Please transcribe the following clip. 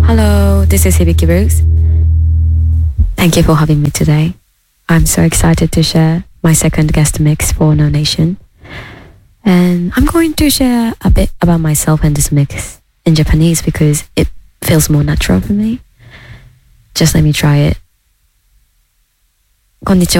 Hello, this is Hibiki Rose. Thank you for having me today. I'm so excited to share my second guest mix for No Nation. And I'm going to share a bit about myself and this mix in Japanese because it feels more natural for me. Just let me try it. こんにちは。